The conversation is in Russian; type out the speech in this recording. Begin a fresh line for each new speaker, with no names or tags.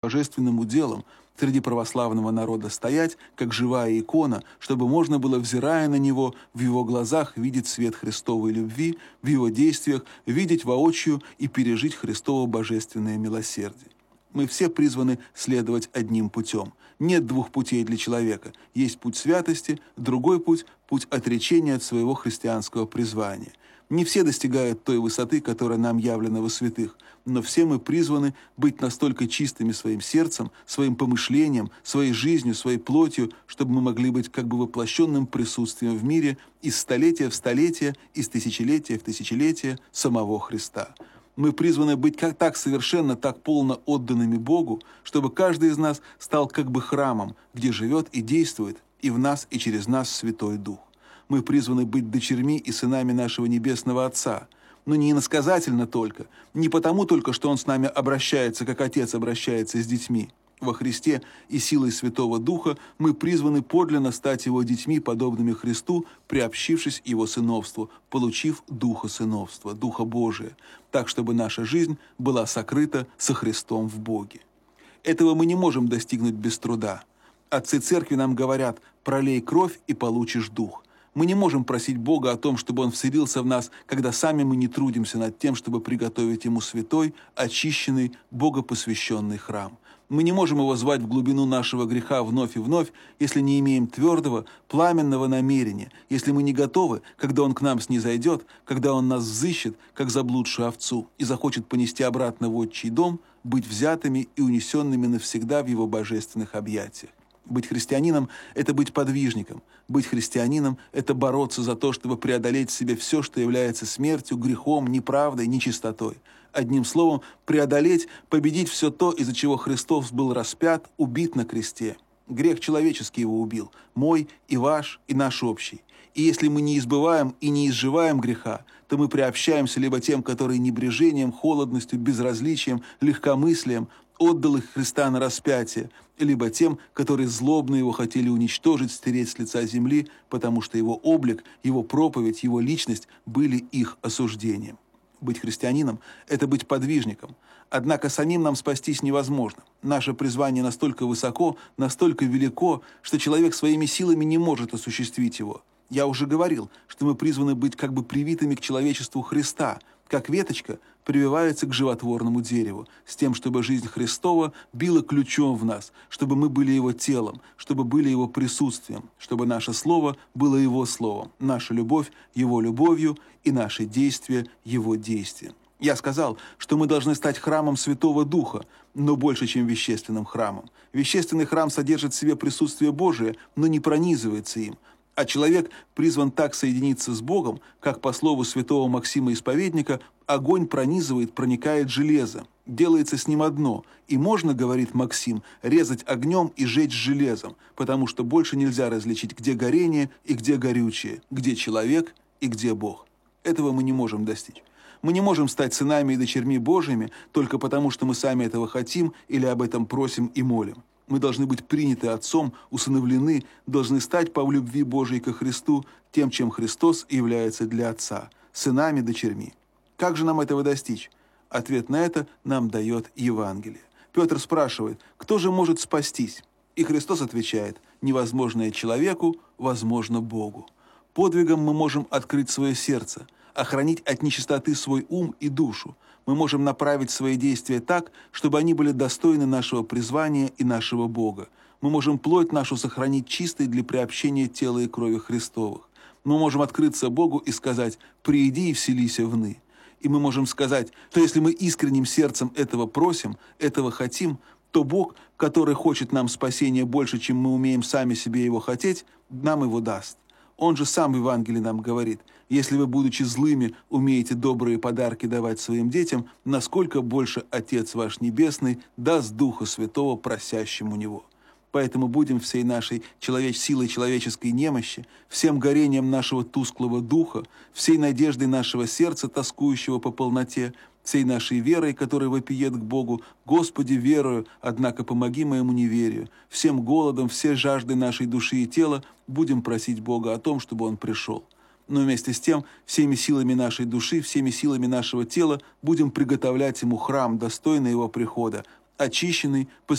божественным уделом среди православного народа стоять, как живая икона, чтобы можно было, взирая на него, в его глазах видеть свет Христовой любви, в его действиях видеть воочию и пережить Христово божественное милосердие. Мы все призваны следовать одним путем. Нет двух путей для человека. Есть путь святости, другой путь – путь отречения от своего христианского призвания. Не все достигают той высоты, которая нам явлена во святых, но все мы призваны быть настолько чистыми своим сердцем, своим помышлением, своей жизнью, своей плотью, чтобы мы могли быть как бы воплощенным присутствием в мире из столетия в столетие, из тысячелетия в тысячелетие самого Христа. Мы призваны быть так совершенно, так полно отданными Богу, чтобы каждый из нас стал как бы храмом, где живет и действует и в нас, и через нас Святой Дух. Мы призваны быть дочерьми и сынами нашего Небесного Отца, но не иносказательно только, не потому только, что Он с нами обращается, как Отец обращается с детьми. Во Христе и силой Святого Духа мы призваны подлинно стать Его детьми, подобными Христу, приобщившись Его сыновству, получив Духа сыновства, Духа Божия, так, чтобы наша жизнь была сокрыта со Христом в Боге. Этого мы не можем достигнуть без труда. Отцы Церкви нам говорят: «Пролей кровь, и получишь Дух». Мы не можем просить Бога о том, чтобы Он вселился в нас, когда сами мы не трудимся над тем, чтобы приготовить Ему святой, очищенный, богопосвященный храм. Мы не можем Его звать в глубину нашего греха вновь и вновь, если не имеем твердого, пламенного намерения, если мы не готовы, когда Он к нам снизойдет, когда Он нас взыщет, как заблудшую овцу, и захочет понести обратно в отчий дом, быть взятыми и унесенными навсегда в Его божественных объятиях. Быть христианином – это быть подвижником. Быть христианином – это бороться за то, чтобы преодолеть в себе все, что является смертью, грехом, неправдой, нечистотой. Одним словом, преодолеть, победить все то, из-за чего Христос был распят, убит на кресте. Грех человеческий его убил, мой и ваш, и наш общий. И если мы не избываем и не изживаем греха, то мы приобщаемся либо тем, которые небрежением, холодностью, безразличием, легкомыслием отдал их Христа на распятие, либо тем, которые злобно его хотели уничтожить, стереть с лица земли, потому что его облик, его проповедь, его личность были их осуждением. Быть христианином – это быть подвижником. Однако самим нам спастись невозможно. Наше призвание настолько высоко, настолько велико, что человек своими силами не может осуществить его. Я уже говорил, что мы призваны быть как бы привитыми к человечеству Христа, как веточка прививается к животворному дереву, с тем, чтобы жизнь Христова била ключом в нас, чтобы мы были Его телом, чтобы были Его присутствием, чтобы наше слово было Его словом, наша любовь Его любовью и наши действия Его действием. Я сказал, что мы должны стать храмом Святого Духа, но больше, чем вещественным храмом. Вещественный храм содержит в себе присутствие Божие, но не пронизывается им. А человек призван так соединиться с Богом, как по слову святого Максима Исповедника, огонь пронизывает, проникает железо, делается с ним одно. И можно, говорит Максим, резать огнем и жечь железом, потому что больше нельзя различить, где горение и где горючее, где человек и где Бог. Этого мы не можем достичь. Мы не можем стать сынами и дочерьми Божьими только потому, что мы сами этого хотим или об этом просим и молим. Мы должны быть приняты Отцом, усыновлены, должны стать по любви Божией ко Христу тем, чем Христос является для Отца, сынами, дочерьми. Как же нам этого достичь? Ответ на это нам дает Евангелие. Петр спрашивает: кто же может спастись? И Христос отвечает: невозможное человеку, возможно Богу. Подвигом мы можем открыть свое сердце, охранить от нечистоты свой ум и душу. Мы можем направить свои действия так, чтобы они были достойны нашего призвания и нашего Бога. Мы можем плоть нашу сохранить чистой для приобщения тела и крови Христовых. Мы можем открыться Богу и сказать: «Прииди и вселися вны». И мы можем сказать, что если мы искренним сердцем этого просим, этого хотим, то Бог, который хочет нам спасения больше, чем мы умеем сами себе его хотеть, нам его даст. Он же сам в Евангелии нам говорит: если вы, будучи злыми, умеете добрые подарки давать своим детям, насколько больше Отец ваш Небесный даст Духа Святого просящему Него. Поэтому будем всей нашей силой человеческой немощи, всем горением нашего тусклого духа, всей надеждой нашего сердца, тоскующего по полноте, всей нашей верой, которая вопиет к Богу: «Господи, верую, однако помоги моему неверию». Всем голодом, всей жаждой нашей души и тела будем просить Бога о том, чтобы Он пришел. Но вместе с тем, всеми силами нашей души, всеми силами нашего тела будем приготовлять Ему храм, достойный Его прихода, очищенный,